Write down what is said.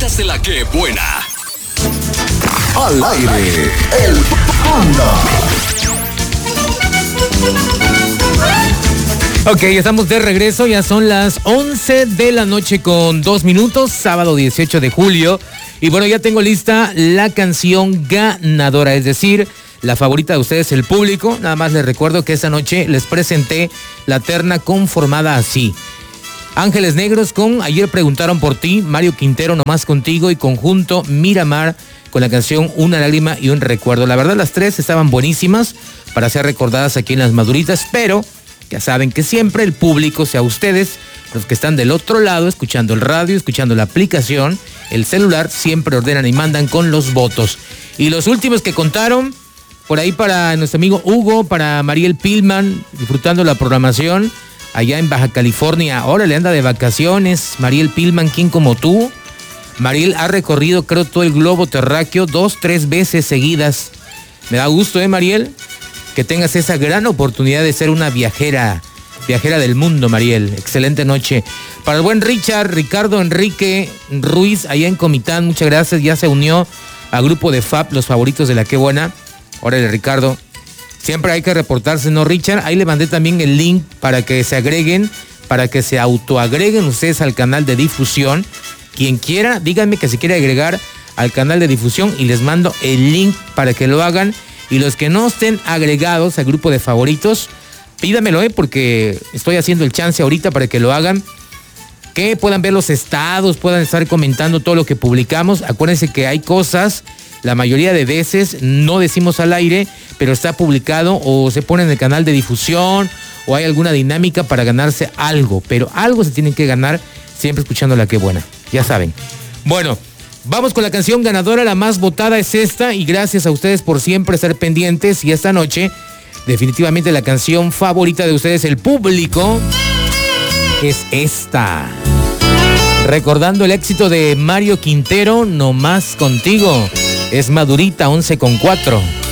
favoritas de la que buena. Al aire, el Panda. Ok, estamos de regreso, ya son las 11 de la noche con 2 minutos, sábado 18 de julio. Y bueno, ya tengo lista la canción ganadora, es decir, la favorita de ustedes, el público. Nada más les recuerdo que esta noche les presenté la terna conformada así. Ángeles Negros con Ayer Preguntaron por Ti, Mario Quintero, Nomás Contigo, y conjunto Miramar con la canción Una Lágrima y un Recuerdo. La verdad, las tres estaban buenísimas para ser recordadas aquí en Las Maduritas, pero ya saben que siempre el público, sea ustedes, los que están del otro lado, escuchando el radio, escuchando la aplicación, el celular, siempre ordenan y mandan con los votos. Y los últimos que contaron, por ahí para nuestro amigo Hugo, para Mariel Pilman, disfrutando la programación allá en Baja California. Ahora le anda de vacaciones. Mariel Pilman, ¿quién como tú? Mariel ha recorrido, creo, todo el globo terráqueo 2-3 veces seguidas. Me da gusto, Mariel, que tengas esa gran oportunidad de ser una viajera del mundo, Mariel. Excelente noche. Para el buen Ricardo Enrique Ruiz, allá en Comitán, muchas gracias. Ya se unió al grupo de FAP, los favoritos de la Qué Buena. Órale, Ricardo. Siempre hay que reportarse, ¿no, Richard? Ahí le mandé también el link para que se agreguen, para que se autoagreguen ustedes al canal de difusión. Quien quiera, díganme que se quiere agregar al canal de difusión y les mando el link para que lo hagan. Y los que no estén agregados al grupo de favoritos, pídamelo, porque estoy haciendo el chance ahorita para que lo hagan. Que puedan ver los estados, puedan estar comentando todo lo que publicamos. Acuérdense que hay cosas, la mayoría de veces no decimos al aire, pero está publicado o se pone en el canal de difusión o hay alguna dinámica para ganarse algo. Pero algo se tienen que ganar siempre escuchando la Qué Buena. Ya saben. Bueno, vamos con la canción ganadora, la más votada es esta, y gracias a ustedes por siempre estar pendientes. Y esta noche, definitivamente la canción favorita de ustedes, el público, es esta. Recordando el éxito de Mario Quintero, Nomás Contigo. Es Madurita 11:4.